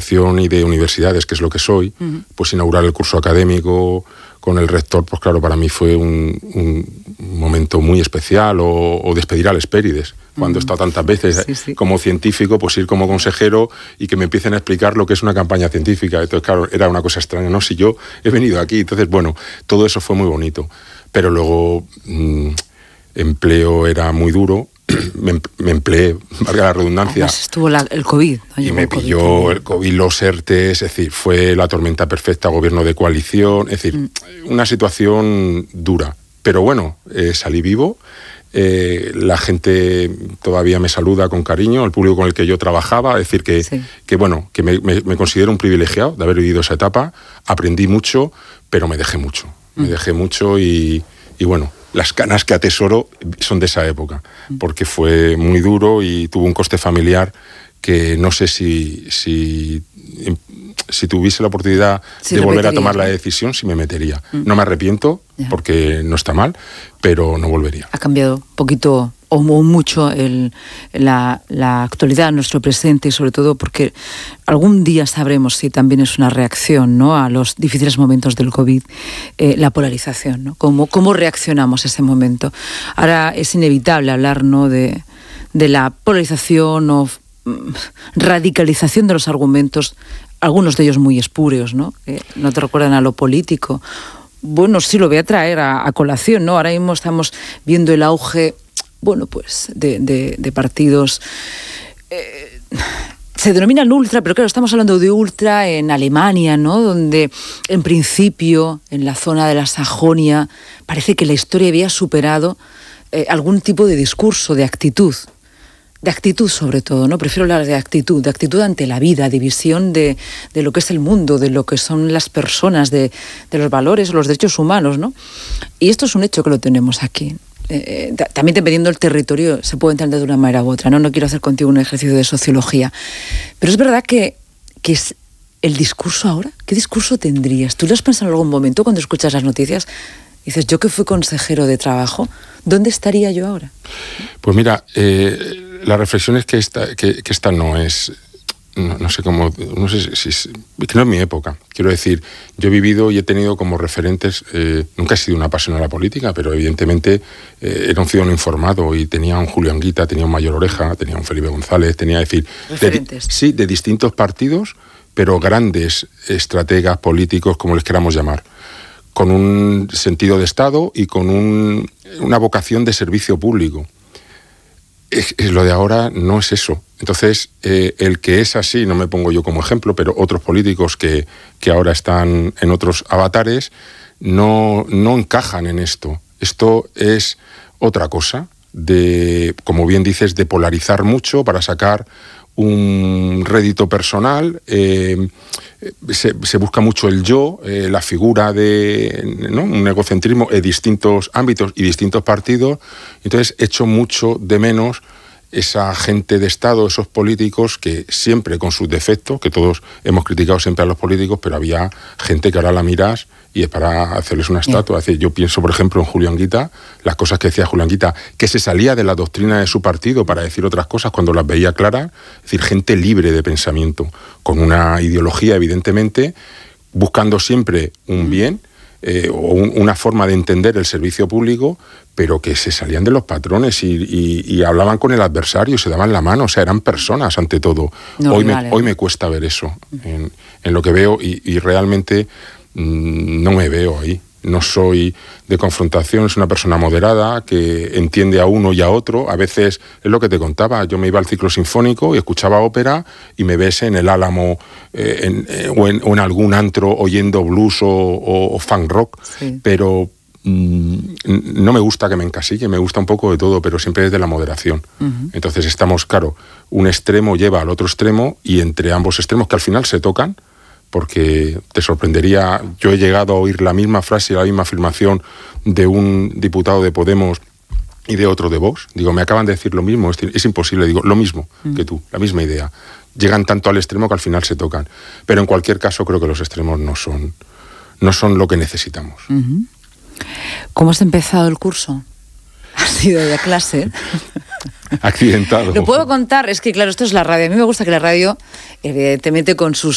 investigación y de universidades, que es lo que soy, pues inaugurar el curso académico con el rector, pues claro, para mí fue un momento muy especial, o despedir al Hespérides, cuando he estado tantas veces como científico, pues ir como consejero y que me empiecen a explicar lo que es una campaña científica. Entonces, claro, era una cosa extraña, ¿no? Si yo he venido aquí, entonces, bueno, todo eso fue muy bonito. Pero luego, empleo era muy duro, me empleé, valga la redundancia. Además estuvo el COVID. ¿No? Y me pilló el COVID, los ERTE, es decir, fue la tormenta perfecta, gobierno de coalición, es decir, una situación dura. Pero bueno, salí vivo. La gente todavía me saluda con cariño, el público con el que yo trabajaba, es decir, que bueno, que me considero un privilegiado de haber vivido esa etapa, aprendí mucho, pero me dejé mucho. Me dejé mucho y bueno, las canas que atesoro son de esa época, porque fue muy duro y tuvo un coste familiar que no sé si tuviese la oportunidad de volver a tomar la decisión, si me metería. No me arrepiento, porque no está mal, pero no volvería. Ha cambiado poquito o mucho la actualidad, nuestro presente, y sobre todo porque algún día sabremos si también es una reacción, ¿no?, a los difíciles momentos del COVID, la polarización, ¿no? ¿Cómo reaccionamos a ese momento? Ahora es inevitable hablar, ¿no?, de la polarización o radicalización de los argumentos, algunos de ellos muy espúreos, ¿no?, que no te recuerdan a lo político. Bueno, sí lo voy a traer a colación, ¿no? Ahora mismo estamos viendo el auge, bueno, pues de partidos, se denominan ultra, pero claro, estamos hablando de ultra en Alemania, ¿no?, donde en principio, en la zona de la Sajonia, parece que la historia había superado algún tipo de discurso, de actitud sobre todo, ¿no? Prefiero hablar de actitud ante la vida, de visión de lo que es el mundo, de lo que son las personas, de los valores, los derechos humanos, ¿no? Y esto es un hecho que lo tenemos aquí. También dependiendo del territorio se puede entender de una manera u otra, ¿no? No quiero hacer contigo un ejercicio de sociología, pero es verdad que es el discurso ahora. ¿Qué discurso tendrías? ¿Tú lo has pensado en algún momento cuando escuchas las noticias? Dices, yo que fui consejero de trabajo, ¿dónde estaría yo ahora? Pues mira, la reflexión es que esta no es, no sé cómo, no sé si es, que no es mi época. Quiero decir, yo he vivido y he tenido como referentes, nunca he sido una apasionada de la política, pero evidentemente era un ciudadano informado y tenía un Julio Anguita, tenía un Mayor Oreja, tenía un Felipe González, tenía, es decir, referentes. de distintos partidos, pero grandes estrategas políticos, como les queramos llamar, con un sentido de Estado y con una vocación de servicio público. Lo de ahora no es eso. Entonces, el que es así, no me pongo yo como ejemplo, pero otros políticos que ahora están en otros avatares, no encajan en esto. Esto es otra cosa, como bien dices, de polarizar mucho para sacar un rédito personal. Se busca mucho el yo, la figura de, ¿no?, un egocentrismo en distintos ámbitos y distintos partidos. Entonces echo mucho de menos esa gente de Estado, esos políticos que siempre con sus defectos, que todos hemos criticado siempre a los políticos, pero había gente que ahora la miras y es para hacerles una estatua. Es decir, yo pienso, por ejemplo, en Julio Anguita, las cosas que decía Julio Anguita, que se salía de la doctrina de su partido para decir otras cosas cuando las veía claras. Es decir, gente libre de pensamiento, con una ideología, evidentemente, buscando siempre un bien, o una forma de entender el servicio público, pero que se salían de los patrones y hablaban con el adversario, se daban la mano, o sea, eran personas ante todo. Hoy me cuesta ver eso en lo que veo y realmente no me veo ahí. No soy de confrontación, es una persona moderada que entiende a uno y a otro. A veces, es lo que te contaba, yo me iba al ciclo sinfónico y escuchaba ópera y me ves en el Álamo o en algún antro oyendo blues o funk rock, pero no me gusta que me encasille, me gusta un poco de todo, pero siempre desde la moderación. Entonces estamos, claro, un extremo lleva al otro extremo y entre ambos extremos, que al final se tocan, porque te sorprendería, yo he llegado a oír la misma frase y la misma afirmación de un diputado de Podemos y de otro de Vox. Digo, me acaban de decir lo mismo, es imposible, digo, lo mismo que tú, la misma idea. Llegan tanto al extremo que al final se tocan. Pero en cualquier caso creo que los extremos no son lo que necesitamos. ¿Cómo has empezado el curso? ¿Has ido de clase? Accidentado. Lo puedo contar, es que claro, esto es la radio. A mí me gusta que la radio, evidentemente con sus